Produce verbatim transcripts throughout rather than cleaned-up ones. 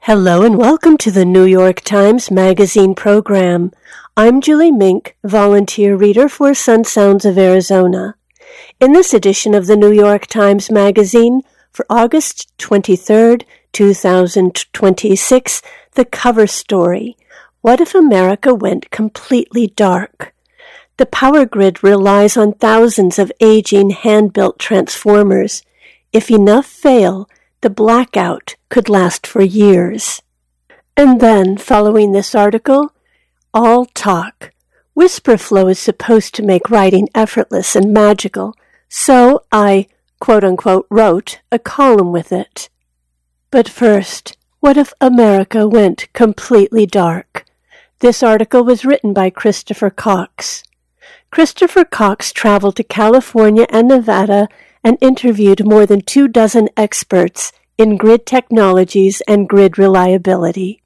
Hello and welcome to the New York Times Magazine program. I'm Julie Mink, volunteer reader for Sun Sounds of Arizona. In this edition of the New York Times Magazine for August twenty-third, two thousand twenty-six, the cover story, What if America Went Completely Dark? The power grid relies on thousands of aging hand-built transformers. If enough fail, the blackout could last for years. And then, following this article, all talk. WhisperFlow is supposed to make writing effortless and magical, so I, quote-unquote, wrote a column with it. But first, what if America went completely dark? This article was written by Christopher Cox. Christopher Cox traveled to California and Nevada and interviewed more than two dozen experts in grid technologies and grid reliability.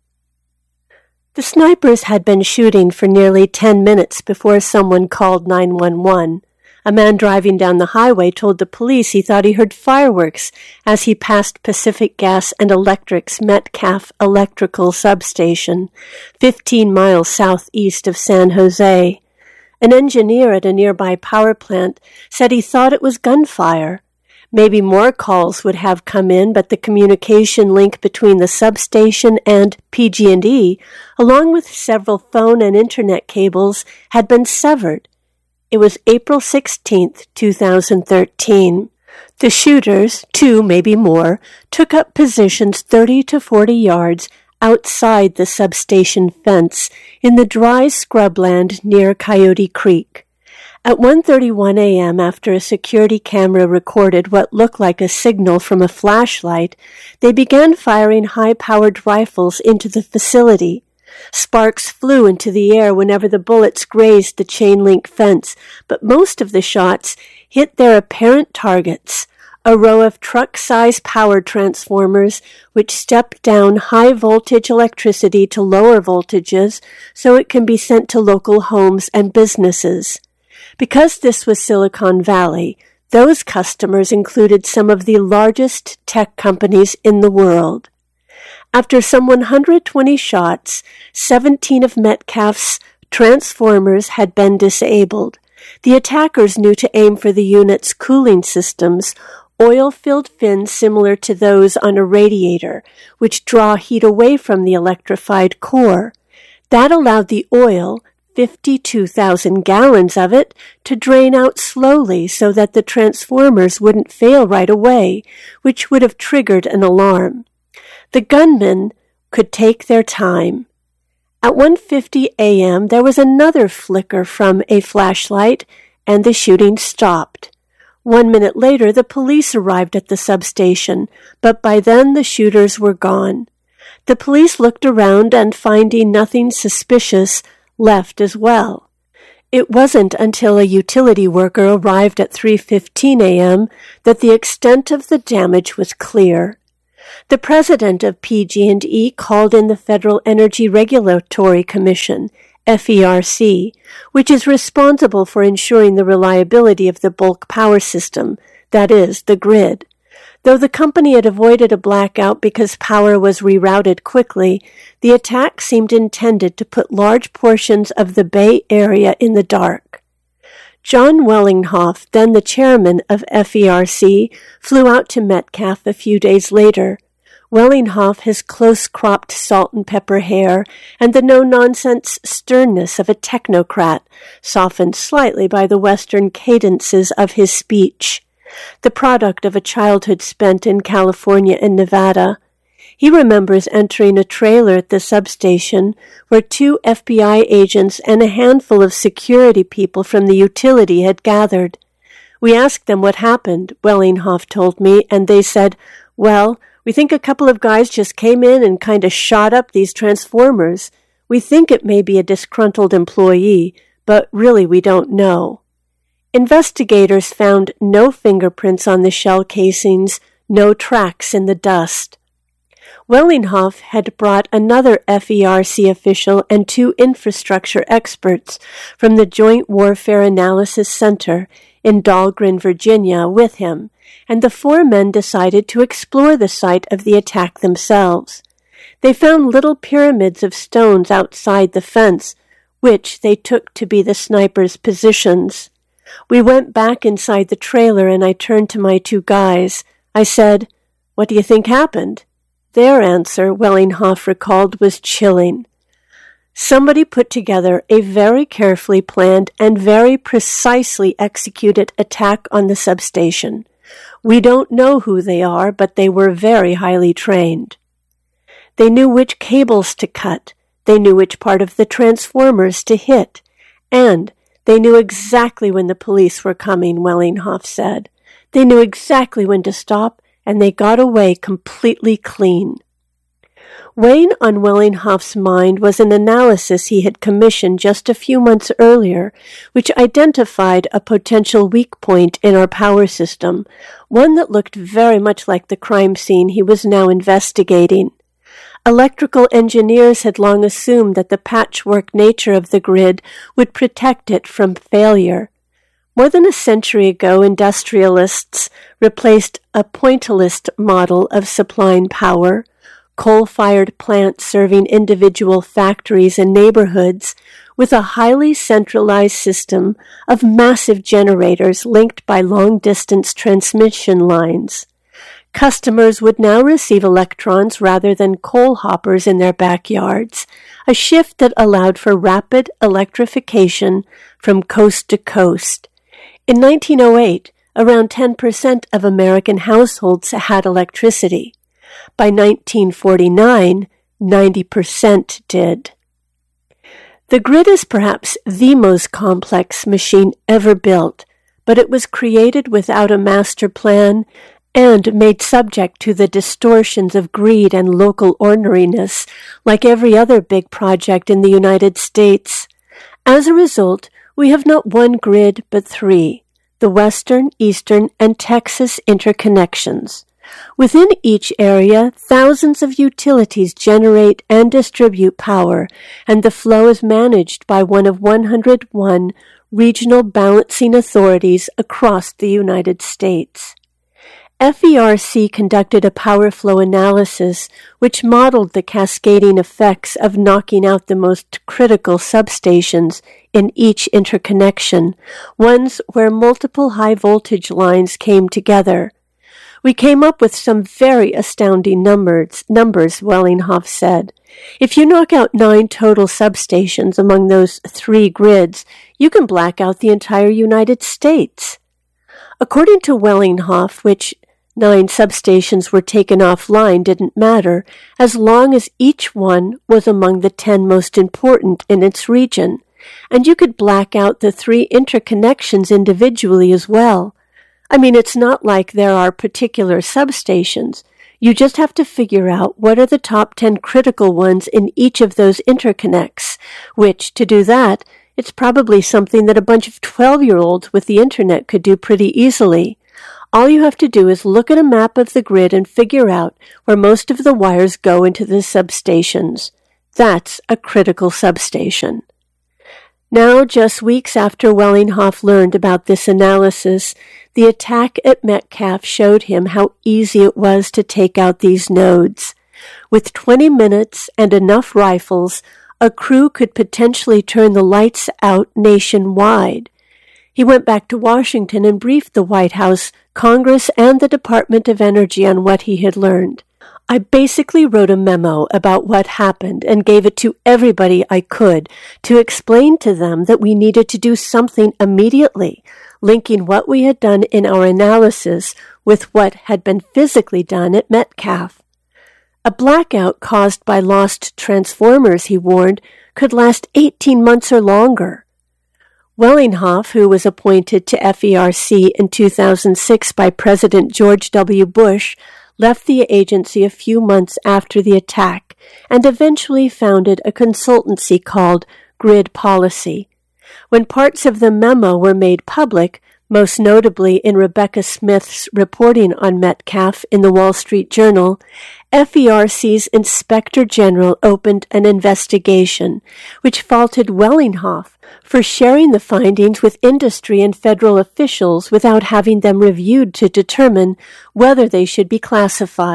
The snipers had been shooting for nearly ten minutes before someone called nine one one. A man driving down the highway told the police he thought he heard fireworks as he passed Pacific Gas and Electric's Metcalf Electrical Substation, fifteen miles southeast of San Jose. An engineer at a nearby power plant said he thought it was gunfire. Maybe more calls would have come in, but the communication link between the substation and P G and E, along with several phone and internet cables, had been severed. It was April sixteenth, two thousand thirteen. The shooters, two, maybe more, took up positions thirty to forty yards outside the substation fence in the dry scrubland near Coyote Creek. At one thirty-one a.m., after a security camera recorded what looked like a signal from a flashlight, they began firing high-powered rifles into the facility. Sparks flew into the air whenever the bullets grazed the chain-link fence, but most of the shots hit their apparent targets, a row of truck-sized power transformers which step down high-voltage electricity to lower voltages so it can be sent to local homes and businesses. Because this was Silicon Valley, those customers included some of the largest tech companies in the world. After some one hundred twenty shots, seventeen of Metcalf's transformers had been disabled. The attackers knew to aim for the unit's cooling systems, oil-filled fins similar to those on a radiator, which draw heat away from the electrified core. That allowed the oil, fifty-two thousand gallons of it, to drain out slowly so that the transformers wouldn't fail right away, which would have triggered an alarm. The gunmen could take their time. At one fifty a.m., there was another flicker from a flashlight, and the shooting stopped. One minute later, the police arrived at the substation, but by then the shooters were gone. The police looked around and, finding nothing suspicious, left as well. It wasn't until a utility worker arrived at three fifteen a.m. that the extent of the damage was clear. The president of P G and E called in the Federal Energy Regulatory Commission, F E R C, which is responsible for ensuring the reliability of the bulk power system, that is, the grid. Though the company had avoided a blackout because power was rerouted quickly, the attack seemed intended to put large portions of the Bay Area in the dark. John Wellinghoff, then the chairman of F E R C, flew out to Metcalf a few days later. Wellinghoff, his close-cropped salt-and-pepper hair, and the no-nonsense sternness of a technocrat, softened slightly by the Western cadences of his speech, the product of a childhood spent in California and Nevada. He remembers entering a trailer at the substation where two F B I agents and a handful of security people from the utility had gathered. We asked them what happened, Wellinghoff told me, and they said, well, we think a couple of guys just came in and kind of shot up these transformers. We think it may be a disgruntled employee, but really we don't know. Investigators found no fingerprints on the shell casings, no tracks in the dust. Wellinghoff had brought another F E R C official and two infrastructure experts from the Joint Warfare Analysis Center in Dahlgren, Virginia, with him, and the four men decided to explore the site of the attack themselves. They found little pyramids of stones outside the fence, which they took to be the snipers' positions. We went back inside the trailer and I turned to my two guys. I said, "What do you think happened?" Their answer, Wellinghoff recalled, was chilling. Somebody put together a very carefully planned and very precisely executed attack on the substation. We don't know who they are, but they were very highly trained. They knew which cables to cut, they knew which part of the transformers to hit, and they knew exactly when the police were coming, Wellinghoff said. They knew exactly when to stop, and they got away completely clean. Weighing on Wellinghoff's mind was an analysis he had commissioned just a few months earlier, which identified a potential weak point in our power system, one that looked very much like the crime scene he was now investigating. Electrical engineers had long assumed that the patchwork nature of the grid would protect it from failure. More than a century ago, industrialists replaced a pointillist model of supplying power, coal-fired plants serving individual factories and neighborhoods, with a highly centralized system of massive generators linked by long-distance transmission lines. Customers would now receive electrons rather than coal hoppers in their backyards, a shift that allowed for rapid electrification from coast to coast. In nineteen oh eight, around ten percent of American households had electricity. By nineteen forty-nine, ninety percent did. The grid is perhaps the most complex machine ever built, but it was created without a master plan and made subject to the distortions of greed and local orneriness, like every other big project in the United States. As a result, we have not one grid, but three, the Western, Eastern, and Texas interconnections. Within each area, thousands of utilities generate and distribute power, and the flow is managed by one of one hundred one regional balancing authorities across the United States. F E R C conducted a power flow analysis which modeled the cascading effects of knocking out the most critical substations in each interconnection, ones where multiple high-voltage lines came together. We came up with some very astounding numbers, numbers, Wellinghoff said. If you knock out nine total substations among those three grids, you can black out the entire United States. According to Wellinghoff, which nine substations were taken offline didn't matter, as long as each one was among the ten most important in its region, and you could black out the three interconnections individually as well. I mean, it's not like there are particular substations. You just have to figure out what are the top ten critical ones in each of those interconnects, which, to do that, it's probably something that a bunch of twelve-year-olds with the internet could do pretty easily. All you have to do is look at a map of the grid and figure out where most of the wires go into the substations. That's a critical substation. Now, just weeks after Wellinghoff learned about this analysis, the attack at Metcalf showed him how easy it was to take out these nodes. With twenty minutes and enough rifles, a crew could potentially turn the lights out nationwide. He went back to Washington and briefed the White House, Congress, and the Department of Energy on what he had learned. I basically wrote a memo about what happened and gave it to everybody I could to explain to them that we needed to do something immediately, linking what we had done in our analysis with what had been physically done at Metcalf. A blackout caused by lost transformers, he warned, could last eighteen months or longer. Wellinghoff, who was appointed to F E R C in two thousand six by President George W. Bush, left the agency a few months after the attack and eventually founded a consultancy called Grid Policy. When parts of the memo were made public, most notably in Rebecca Smith's reporting on Metcalf in the Wall Street Journal, F E R C's Inspector General opened an investigation, which faulted Wellinghoff for sharing the findings with industry and federal officials without having them reviewed to determine whether they should be classified.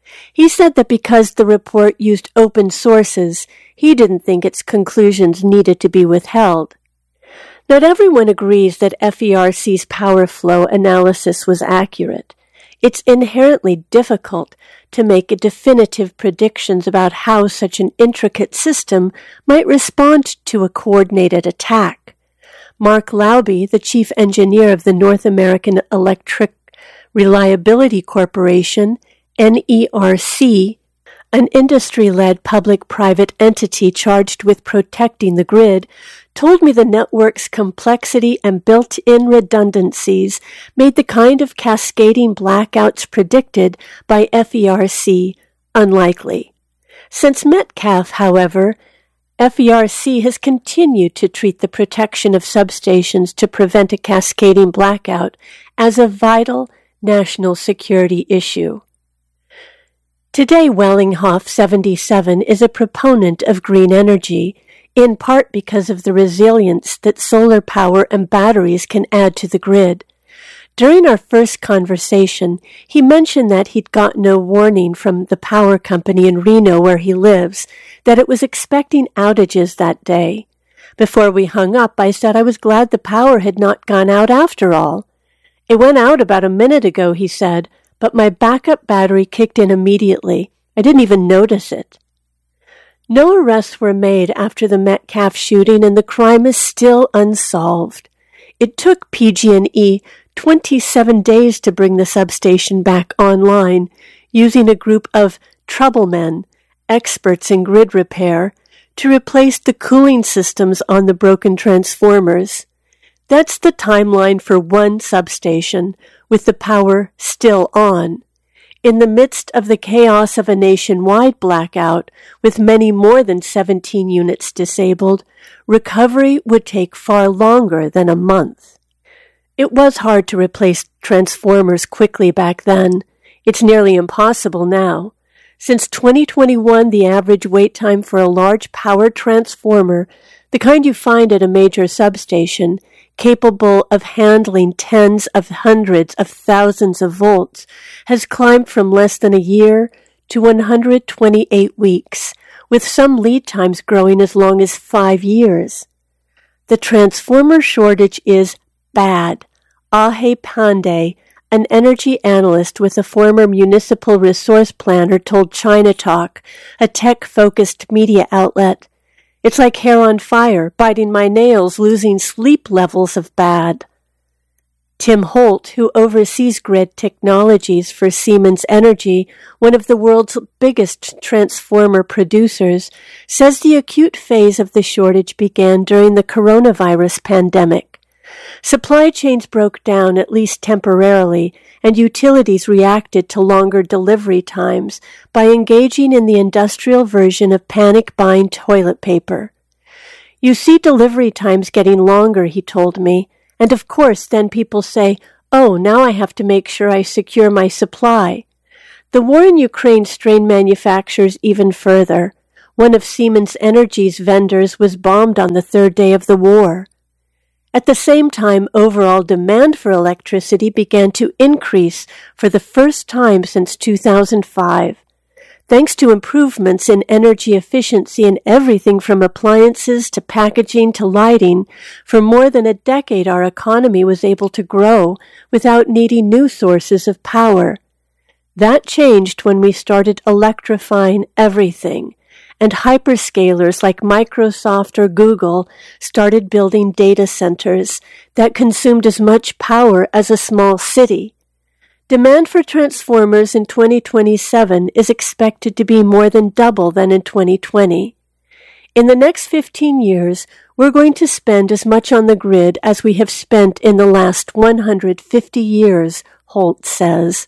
He said that because the report used open sources, he didn't think its conclusions needed to be withheld. Not everyone agrees that F E R C's power flow analysis was accurate. It's inherently difficult to make definitive predictions about how such an intricate system might respond to a coordinated attack. Mark Lauby, the chief engineer of the North American Electric Reliability Corporation, N E R C, an industry-led public-private entity charged with protecting the grid, told me the network's complexity and built-in redundancies made the kind of cascading blackouts predicted by F E R C unlikely. Since Metcalfe, however, F E R C has continued to treat the protection of substations to prevent a cascading blackout as a vital national security issue. Today, Wellinghoff seventy-seven is a proponent of green energy, in part because of the resilience that solar power and batteries can add to the grid. During our first conversation, he mentioned that he'd got no warning from the power company in Reno where he lives, that it was expecting outages that day. Before we hung up, I said I was glad the power had not gone out after all. It went out about a minute ago, he said, but my backup battery kicked in immediately. I didn't even notice it. No arrests were made after the Metcalfe shooting, and the crime is still unsolved. It took P G and E twenty-seven days to bring the substation back online, using a group of troublemen, experts in grid repair, to replace the cooling systems on the broken transformers. That's the timeline for one substation, with the power still on. In the midst of the chaos of a nationwide blackout, with many more than seventeen units disabled, recovery would take far longer than a month. It was hard to replace transformers quickly back then. It's nearly impossible now. Since twenty twenty-one, the average wait time for a large power transformer, the kind you find at a major substation, capable of handling tens of hundreds of thousands of volts, has climbed from less than a year to one hundred twenty-eight weeks, with some lead times growing as long as five years. The transformer shortage is bad. Ahe Pandey, an energy analyst with a former municipal resource planner, told China Talk, a tech-focused media outlet. It's like hair on fire, biting my nails, losing sleep levels of bad. Tim Holt, who oversees grid technologies for Siemens Energy, one of the world's biggest transformer producers, says the acute phase of the shortage began during the coronavirus pandemic. Supply chains broke down, at least temporarily, and utilities reacted to longer delivery times by engaging in the industrial version of panic-buying toilet paper. You see delivery times getting longer, he told me, and of course then people say, oh, now I have to make sure I secure my supply. The war in Ukraine strained manufacturers even further. One of Siemens Energy's vendors was bombed on the third day of the war. At the same time, overall demand for electricity began to increase for the first time since two thousand five. Thanks to improvements in energy efficiency in everything from appliances to packaging to lighting, for more than a decade our economy was able to grow without needing new sources of power. That changed when we started electrifying everything, and hyperscalers like Microsoft or Google started building data centers that consumed as much power as a small city. Demand for transformers in twenty twenty-seven is expected to be more than double than in twenty twenty. In the next fifteen years, we're going to spend as much on the grid as we have spent in the last one hundred fifty years, Holt says.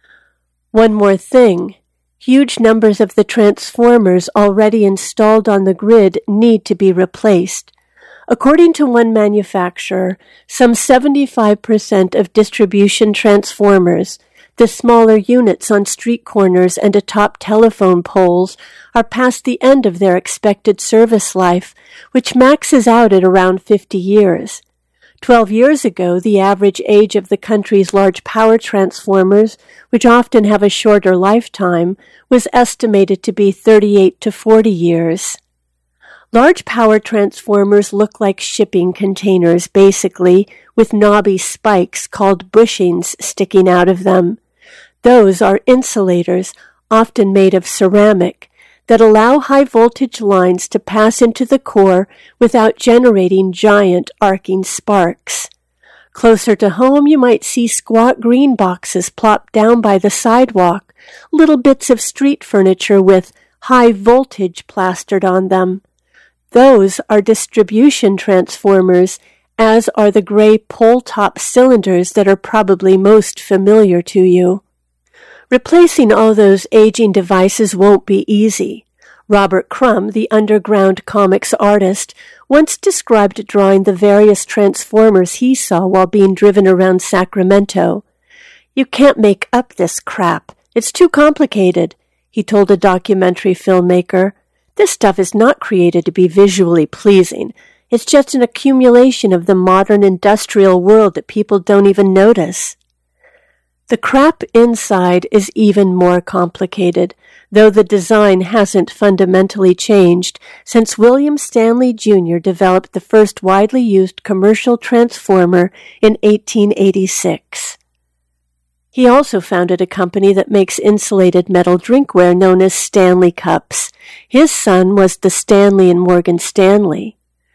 One more thing. Huge numbers of the transformers already installed on the grid need to be replaced. According to one manufacturer, some seventy-five percent of distribution transformers, the smaller units on street corners and atop telephone poles, are past the end of their expected service life, which maxes out at around fifty years. Twelve years ago, the average age of the country's large power transformers, which often have a shorter lifetime, was estimated to be thirty-eight to forty years. Large power transformers look like shipping containers, basically, with knobby spikes called bushings sticking out of them. Those are insulators, often made of ceramic, that allow high-voltage lines to pass into the core without generating giant arcing sparks. Closer to home, you might see squat green boxes plopped down by the sidewalk, little bits of street furniture with high voltage plastered on them. Those are distribution transformers, as are the gray pole-top cylinders that are probably most familiar to you. Replacing all those aging devices won't be easy. Robert Crumb, the underground comics artist, once described drawing the various transformers he saw while being driven around Sacramento. "You can't make up this crap. It's too complicated," he told a documentary filmmaker. "This stuff is not created to be visually pleasing. It's just an accumulation of the modern industrial world that people don't even notice." The crap inside is even more complicated, though the design hasn't fundamentally changed since William Stanley Junior developed the first widely used commercial transformer in eighteen eighty-six. He also founded a company that makes insulated metal drinkware known as Stanley Cups. His son was the Stanley and Morgan Stanley.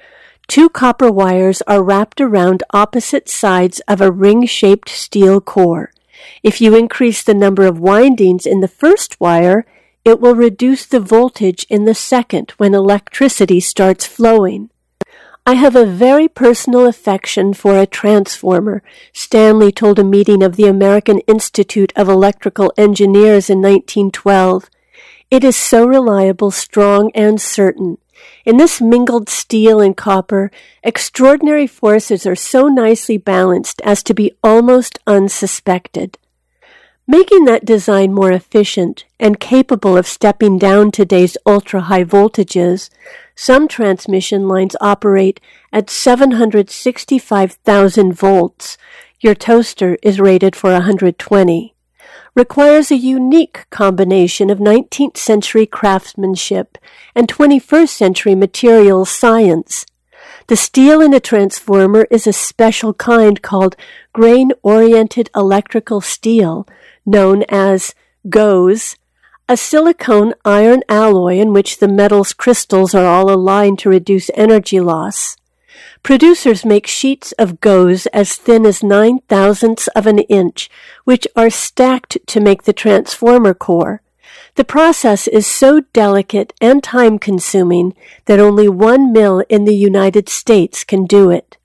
Two copper wires are wrapped around opposite sides of a ring-shaped steel core. If you increase the number of windings in the first wire, it will reduce the voltage in the second when electricity starts flowing. "I have a very personal affection for a transformer," Stanley told a meeting of the American Institute of Electrical Engineers in nineteen twelve. "It is so reliable, strong, and certain. In this mingled steel and copper, extraordinary forces are so nicely balanced as to be almost unsuspected." Making that design more efficient and capable of stepping down today's ultra-high voltages, some transmission lines operate at seven hundred sixty-five thousand volts. Your toaster is rated for one hundred twenty. Requires a unique combination of nineteenth century craftsmanship and twenty-first century materials science. The steel in a transformer is a special kind called grain-oriented electrical steel, known as G O E S, a silicone iron alloy in which the metal's crystals are all aligned to reduce energy loss. Producers make sheets of G O E S as thin as nine thousandths of an inch, which are stacked to make the transformer core. The process is so delicate and time-consuming that only one mill in the United States can do it.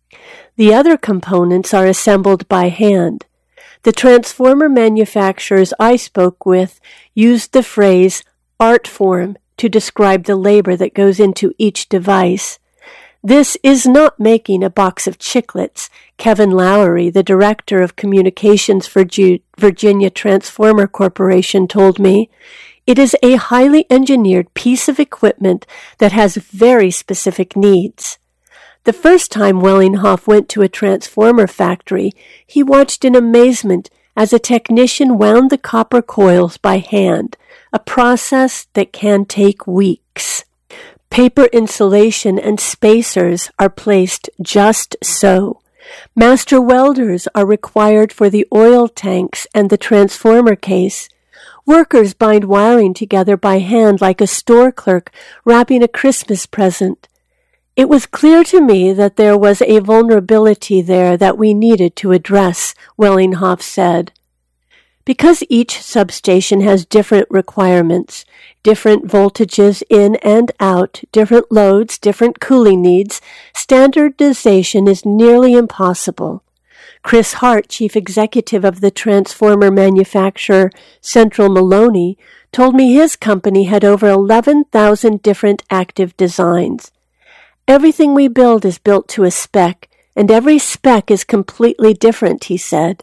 The other components are assembled by hand. The transformer manufacturers I spoke with used the phrase art form to describe the labor that goes into each device. "This is not making a box of chiclets," Kevin Lowery, the director of communications for G- Virginia Transformer Corporation, told me. "It is a highly engineered piece of equipment that has very specific needs." The first time Wellinghoff went to a transformer factory, he watched in amazement as a technician wound the copper coils by hand, a process that can take weeks. Paper insulation and spacers are placed just so. Master welders are required for the oil tanks and the transformer case. Workers bind wiring together by hand like a store clerk wrapping a Christmas present. It was clear to me that there was a vulnerability there that we needed to address, Wellinghoff said. Because each substation has different requirements, different voltages in and out, different loads, different cooling needs, standardization is nearly impossible. Chris Hart, chief executive of the transformer manufacturer Central Maloney, told me his company had over eleven thousand different active designs. "Everything we build is built to a spec, and every spec is completely different," he said.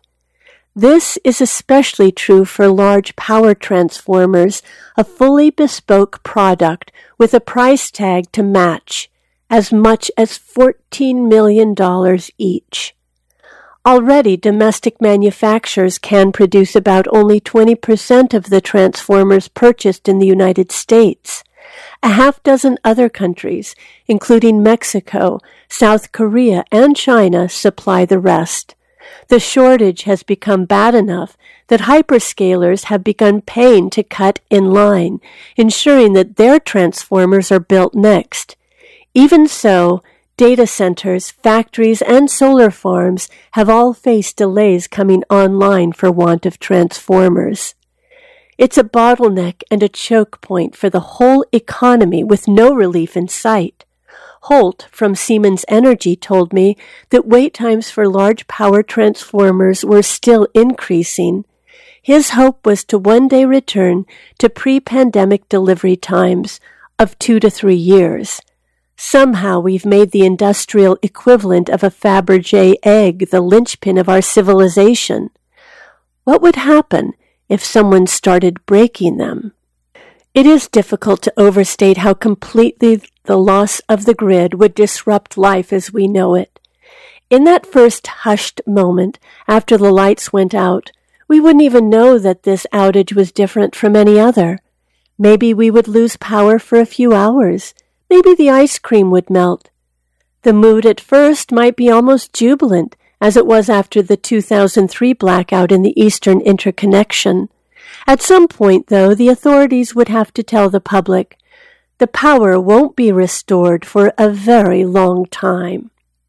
This is especially true for large power transformers, a fully bespoke product with a price tag to match. as much as fourteen million dollars each. Already, domestic manufacturers can produce about only twenty percent of the transformers purchased in the United States. A half dozen other countries, including Mexico, South Korea, and China, supply the rest. The shortage has become bad enough that hyperscalers have begun paying to cut in line, ensuring that their transformers are built next. Even so, data centers, factories, and solar farms have all faced delays coming online for want of transformers. It's a bottleneck and a choke point for the whole economy with no relief in sight. Holt from Siemens Energy told me that wait times for large power transformers were still increasing. His hope was to one day return to pre-pandemic delivery times of two to three years. Somehow we've made the industrial equivalent of a Fabergé egg the linchpin of our civilization. What would happen if someone started breaking them? It is difficult to overstate how completely the loss of the grid would disrupt life as we know it. In that first hushed moment after the lights went out, we wouldn't even know that this outage was different from any other. Maybe we would lose power for a few hours. Maybe the ice cream would melt. The mood at first might be almost jubilant, as it was after the two thousand three blackout in the Eastern Interconnection. At some point, though, the authorities would have to tell the public, the power won't be restored for a very long time.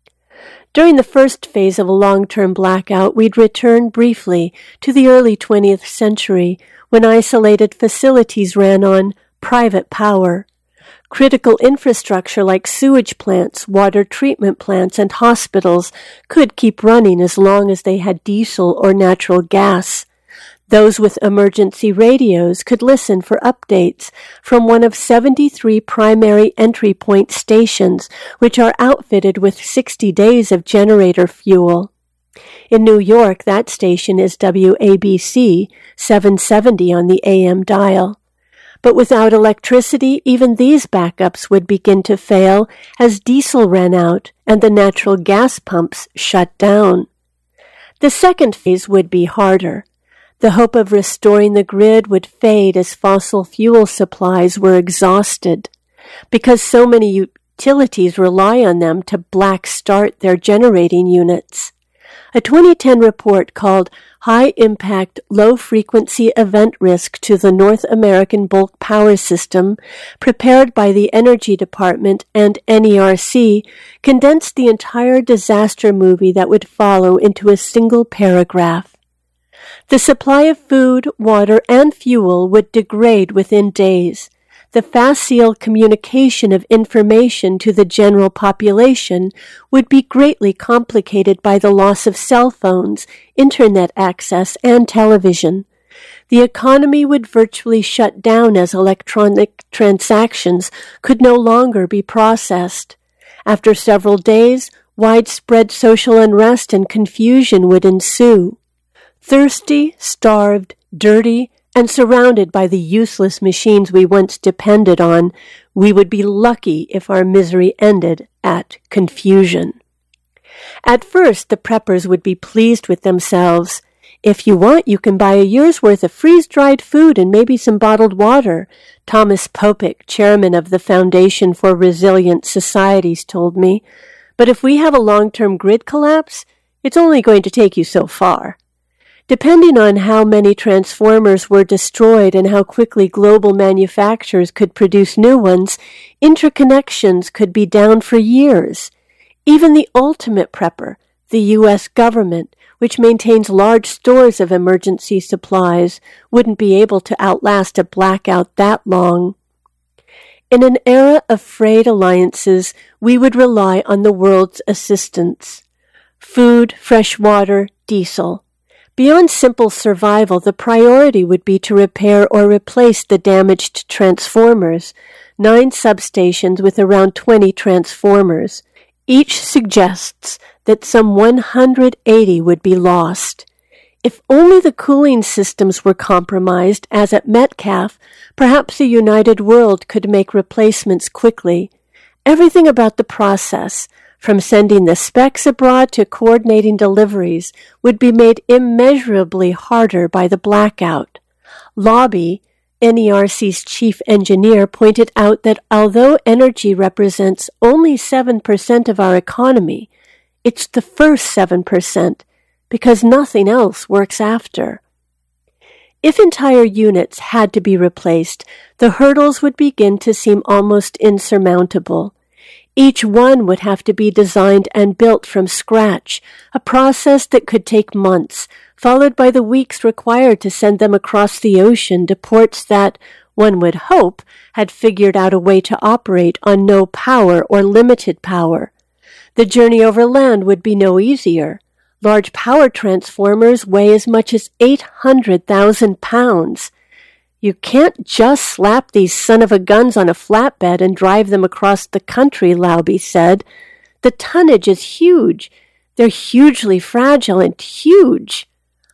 During the first phase of a long-term blackout, we'd return briefly to the early twentieth century, when isolated facilities ran on private power. Critical infrastructure like sewage plants, water treatment plants, and hospitals could keep running as long as they had diesel or natural gas. Those with emergency radios could listen for updates from one of seventy-three primary entry point stations, which are outfitted with sixty days of generator fuel. In New York, that station is W A B C seven seventy on the A M dial. But without electricity, even these backups would begin to fail as diesel ran out and the natural gas pumps shut down. The second phase would be harder. The hope of restoring the grid would fade as fossil fuel supplies were exhausted. Because so many utilities rely on them to black start their generating units. A twenty ten report called High Impact, Low Frequency Event Risk to the North American Bulk Power System, prepared by the Energy Department and N E R C, condensed the entire disaster movie that would follow into a single paragraph. The supply of food, water, and fuel would degrade within days. The facile communication of information to the general population would be greatly complicated by the loss of cell phones, internet access, and television. The economy would virtually shut down as electronic transactions could no longer be processed. After several days, widespread social unrest and confusion would ensue. Thirsty, starved, dirty, and surrounded by the useless machines we once depended on, we would be lucky if our misery ended at confusion. At first, the preppers would be pleased with themselves. If you want, you can buy a year's worth of freeze-dried food and maybe some bottled water, Thomas Popick, chairman of the Foundation for Resilient Societies, told me. But if we have a long-term grid collapse, it's only going to take you so far. Depending on how many transformers were destroyed and how quickly global manufacturers could produce new ones, interconnections could be down for years. Even the ultimate prepper, the U S government, which maintains large stores of emergency supplies, wouldn't be able to outlast a blackout that long. In an era of frayed alliances, we would rely on the world's assistance. Food, fresh water, diesel. Beyond simple survival, the priority would be to repair or replace the damaged transformers, nine substations with around twenty transformers. Each suggests that some one hundred eighty would be lost. If only the cooling systems were compromised, as at Metcalfe, perhaps a united world could make replacements quickly. Everything about the process, from sending the specs abroad to coordinating deliveries, would be made immeasurably harder by the blackout. Lobby, N E R C's chief engineer, pointed out that although energy represents only seven percent of our economy, it's the first seven percent, because nothing else works after. If entire units had to be replaced, the hurdles would begin to seem almost insurmountable. Each one would have to be designed and built from scratch, a process that could take months, followed by the weeks required to send them across the ocean to ports that, one would hope, had figured out a way to operate on no power or limited power. The journey over land would be no easier. Large power transformers weigh as much as eight hundred thousand pounds. You can't just slap these son-of-a-guns on a flatbed and drive them across the country, Laube said. The tonnage is huge. They're hugely fragile and huge.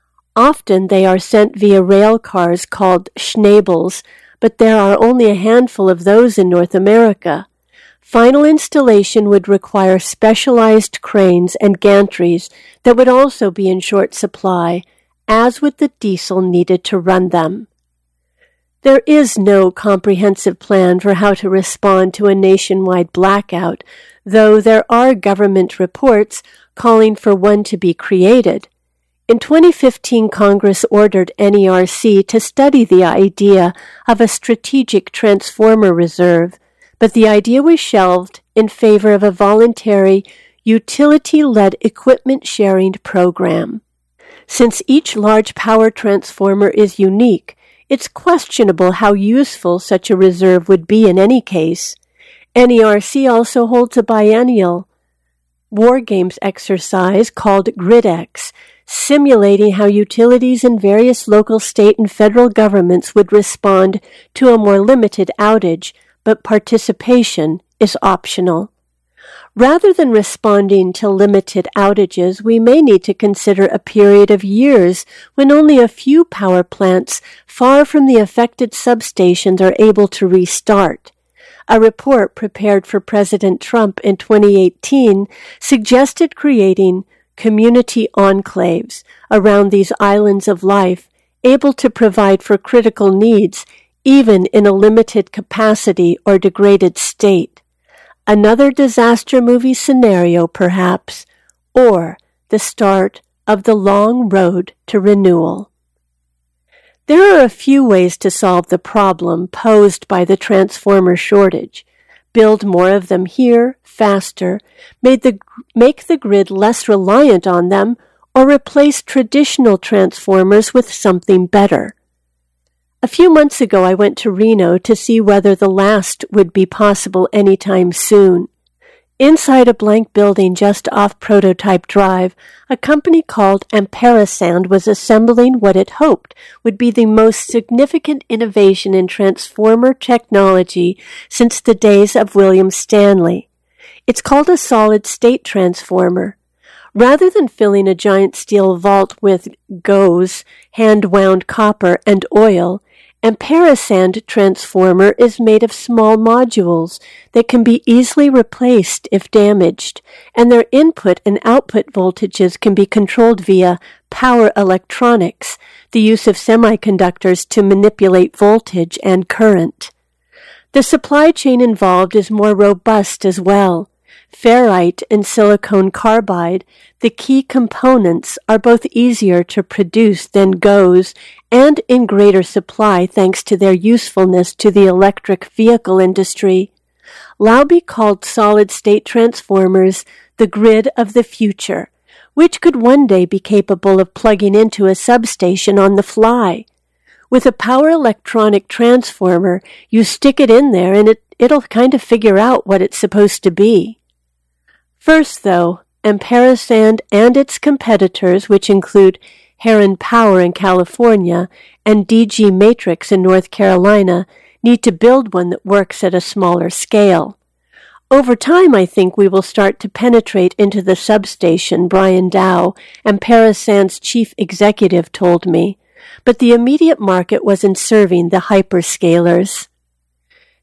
Often they are sent via rail cars called Schnabels, but there are only a handful of those in North America. Final installation would require specialized cranes and gantries that would also be in short supply, as would the diesel needed to run them. There is no comprehensive plan for how to respond to a nationwide blackout, though there are government reports calling for one to be created. In twenty fifteen, Congress ordered N E R C to study the idea of a strategic transformer reserve, but the idea was shelved in favor of a voluntary, utility-led equipment sharing program. Since each large power transformer is unique, it's questionable how useful such a reserve would be in any case. N E R C also holds a biennial war games exercise called GridX, simulating how utilities in various local, state, and federal governments would respond to a more limited outage, but participation is optional. Rather than responding to limited outages, we may need to consider a period of years when only a few power plants far from the affected substations are able to restart. A report prepared for President Trump in twenty eighteen suggested creating community enclaves around these islands of life, able to provide for critical needs even in a limited capacity or degraded state. Another disaster movie scenario, perhaps, or the start of the long road to renewal. There are a few ways to solve the problem posed by the transformer shortage. Build more of them here, faster, made the, make the grid less reliant on them, or replace traditional transformers with something better. A few months ago, I went to Reno to see whether the last would be possible anytime soon. Inside a blank building just off Prototype Drive, a company called Amperisand was assembling what it hoped would be the most significant innovation in transformer technology since the days of William Stanley. It's called a solid-state transformer. Rather than filling a giant steel vault with G O Es, hand-wound copper, and oil, Amperisand transformer is made of small modules that can be easily replaced if damaged, and their input and output voltages can be controlled via power electronics, the use of semiconductors to manipulate voltage and current. The supply chain involved is more robust as well. Ferrite and silicon carbide, the key components, are both easier to produce than G O Es and in greater supply thanks to their usefulness to the electric vehicle industry. Laube called solid-state transformers the grid of the future, which could one day be capable of plugging into a substation on the fly. With a power electronic transformer, you stick it in there and it, it'll kind of figure out what it's supposed to be. First, though, Amperisand and its competitors, which include Heron Power in California and D G Matrix in North Carolina, need to build one that works at a smaller scale. Over time, I think we will start to penetrate into the substation, Brian Dow, Amperisand's chief executive, told me, but the immediate market was in serving the hyperscalers.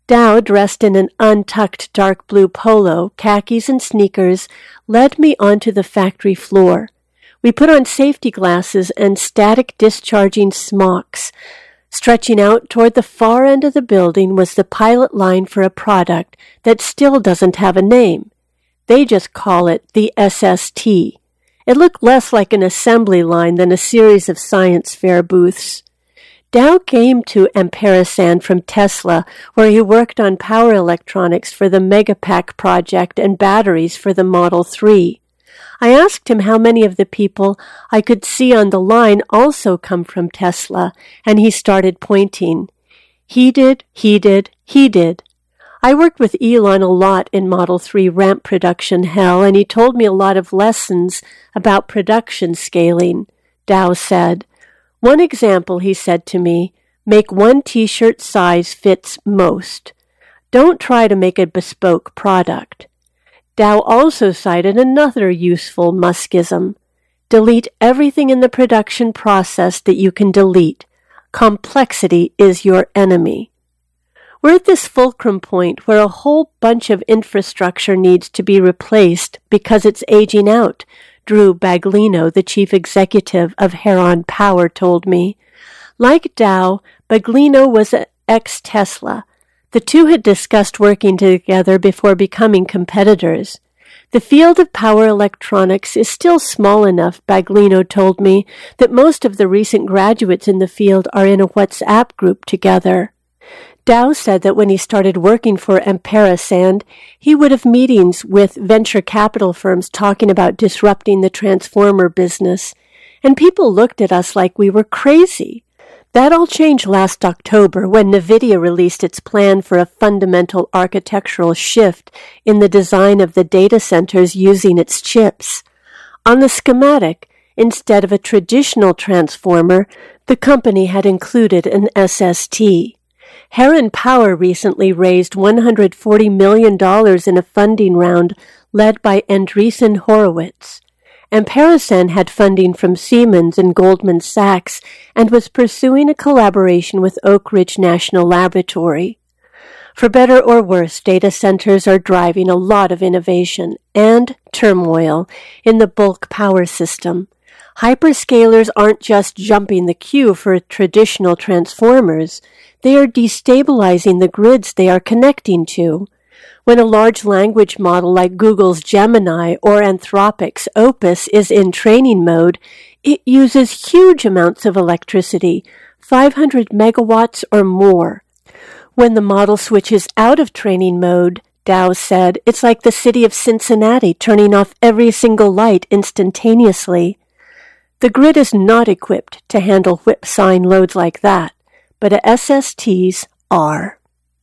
Dow, dressed in an untucked dark blue polo, khakis, and sneakers, led me onto the factory floor. We put on safety glasses and static discharging smocks. Stretching out toward the far end of the building was the pilot line for a product that still doesn't have a name. They just call it the S S T. It looked less like an assembly line than a series of science fair booths. Dow came to Amperisand from Tesla, where he worked on power electronics for the Megapack project and batteries for the Model three. I asked him how many of the people I could see on the line also come from Tesla, and he started pointing. He did, he did, he did. I worked with Elon a lot in Model three ramp production hell, and he told me a lot of lessons about production scaling, Dow said. One example, he said to me, make one t-shirt size fits most. Don't try to make a bespoke product. Dow also cited another useful Muskism. Delete everything in the production process that you can delete. Complexity is your enemy. We're at this fulcrum point where a whole bunch of infrastructure needs to be replaced because it's aging out, Drew Baglino, the chief executive of Heron Power, told me. Like Dow, Baglino was an ex-Tesla. The two had discussed working together before becoming competitors. The field of power electronics is still small enough, Baglino told me, that most of the recent graduates in the field are in a WhatsApp group together. Dow said that when he started working for Amperisand, he would have meetings with venture capital firms talking about disrupting the transformer business, and people looked at us like we were crazy. That all changed last October when NVIDIA released its plan for a fundamental architectural shift in the design of the data centers using its chips. On the schematic, instead of a traditional transformer, the company had included an S S T. Heron Power recently raised one hundred forty million dollars in a funding round led by Andreessen Horowitz. Amperisand had funding from Siemens and Goldman Sachs and was pursuing a collaboration with Oak Ridge National Laboratory. For better or worse, data centers are driving a lot of innovation and turmoil in the bulk power system. Hyperscalers aren't just jumping the queue for traditional transformers. They are destabilizing the grids they are connecting to. When a large language model like Google's Gemini or Anthropic's Opus is in training mode, it uses huge amounts of electricity, five hundred megawatts or more. When the model switches out of training mode, Dow said, it's like the city of Cincinnati turning off every single light instantaneously. The grid is not equipped to handle whip-sign loads like that, but S S Ts are.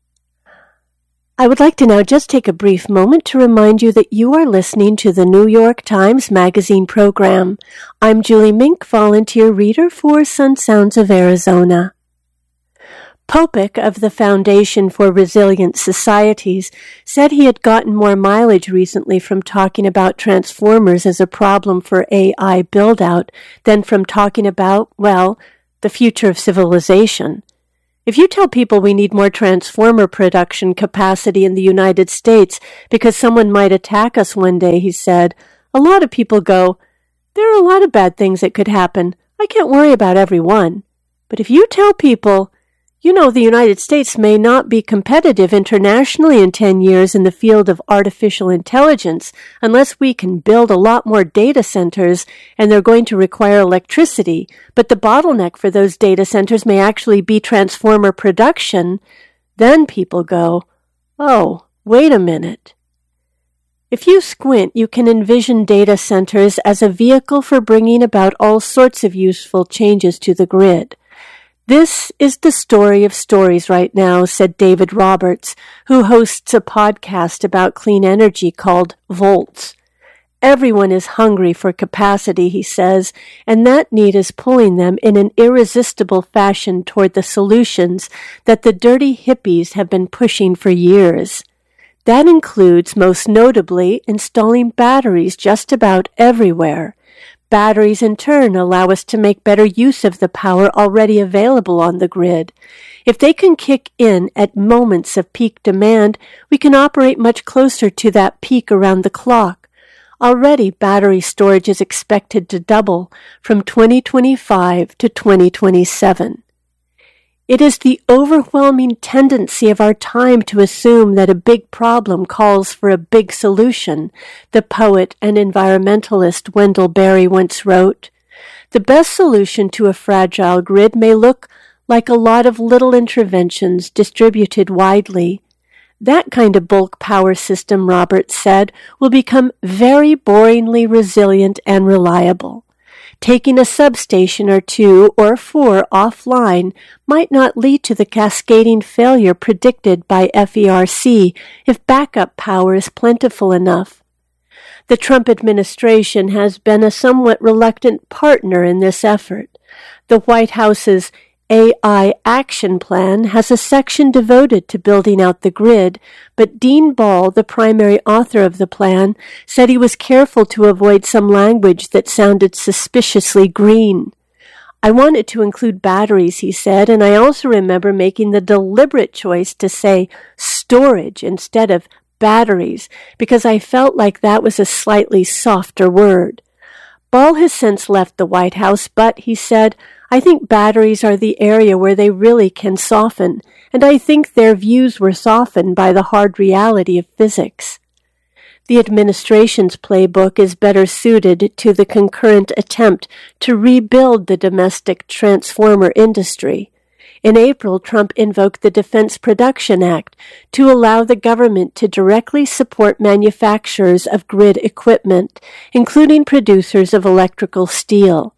I would like to now just take a brief moment to remind you that you are listening to the New York Times Magazine program. I'm Julie Mink, volunteer reader for Sun Sounds of Arizona. Popek of the Foundation for Resilient Societies said he had gotten more mileage recently from talking about transformers as a problem for A I build-out than from talking about, well, the future of civilization. If you tell people we need more transformer production capacity in the United States because someone might attack us one day, he said, a lot of people go, there are a lot of bad things that could happen. I can't worry about every one. But if you tell people, you know, the United States may not be competitive internationally in ten years in the field of artificial intelligence unless we can build a lot more data centers and they're going to require electricity, but the bottleneck for those data centers may actually be transformer production, then people go, oh, wait a minute. If you squint, you can envision data centers as a vehicle for bringing about all sorts of useful changes to the grid. This is the story of stories right now, said David Roberts, who hosts a podcast about clean energy called Volts. Everyone is hungry for capacity, he says, and that need is pulling them in an irresistible fashion toward the solutions that the dirty hippies have been pushing for years. That includes, most notably, installing batteries just about everywhere. Batteries in turn allow us to make better use of the power already available on the grid. If they can kick in at moments of peak demand, we can operate much closer to that peak around the clock. Already, battery storage is expected to double from twenty twenty-five to twenty twenty-seven. It is the overwhelming tendency of our time to assume that a big problem calls for a big solution, the poet and environmentalist Wendell Berry once wrote. The best solution to a fragile grid may look like a lot of little interventions distributed widely. That kind of bulk power system, Roberts said, will become very boringly resilient and reliable. Taking a substation or two or four offline might not lead to the cascading failure predicted by F E R C if backup power is plentiful enough. The Trump administration has been a somewhat reluctant partner in this effort. The White House's A I Action Plan has a section devoted to building out the grid, but Dean Ball, the primary author of the plan, said he was careful to avoid some language that sounded suspiciously green. I wanted to include batteries, he said, and I also remember making the deliberate choice to say storage instead of batteries, because I felt like that was a slightly softer word. Ball has since left the White House, but, he said, I think batteries are the area where they really can soften, and I think their views were softened by the hard reality of physics. The administration's playbook is better suited to the concurrent attempt to rebuild the domestic transformer industry. In April, Trump invoked the Defense Production Act to allow the government to directly support manufacturers of grid equipment, including producers of electrical steel.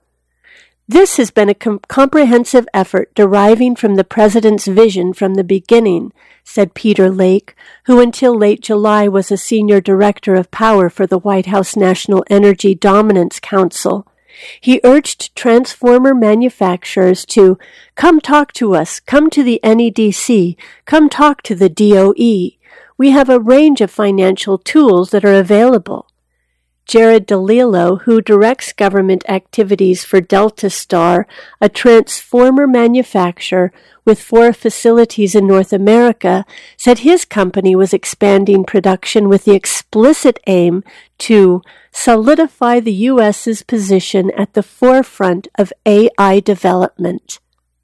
This has been a com- comprehensive effort deriving from the president's vision from the beginning, said Peter Lake, who until late July was a senior director of power for the White House National Energy Dominance Council. He urged transformer manufacturers to come talk to us, come to the N E D C, come talk to the D O E. We have a range of financial tools that are available. Jared DeLillo, who directs government activities for Delta Star, a transformer manufacturer with four facilities in North America, said his company was expanding production with the explicit aim to solidify the U S's position at the forefront of A I development.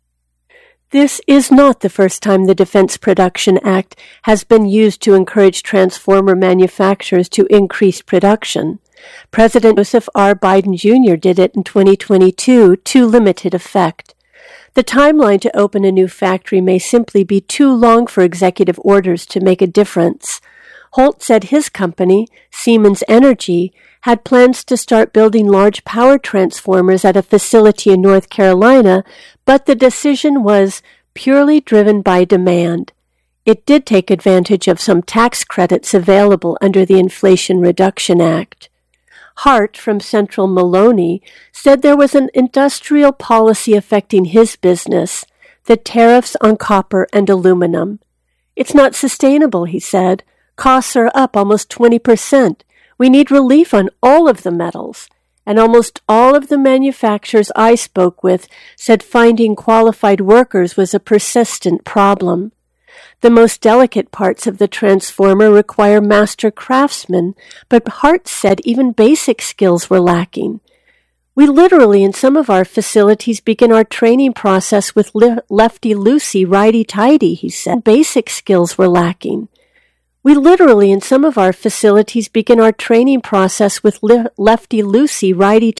This is not the first time the Defense Production Act has been used to encourage transformer manufacturers to increase production. President Joseph R. Biden Junior did it in twenty twenty-two to limited effect. The timeline to open a new factory may simply be too long for executive orders to make a difference. Holt said his company, Siemens Energy, had plans to start building large power transformers at a facility in North Carolina, but the decision was purely driven by demand. It did take advantage of some tax credits available under the Inflation Reduction Act. Hart from Central Maloney said there was an industrial policy affecting his business, the tariffs on copper and aluminum. It's not sustainable, he said. Costs are up almost twenty percent. We need relief on all of the metals. And almost all of the manufacturers I spoke with said finding qualified workers was a persistent problem. The most delicate parts of the transformer require master craftsmen, but Hart said even basic skills were lacking. We literally, in some of our facilities, begin our training process with li- lefty-loosey, righty-tighty, he said. Basic skills were lacking. We literally, in some of our facilities, begin our training process with li- lefty-loosey, righty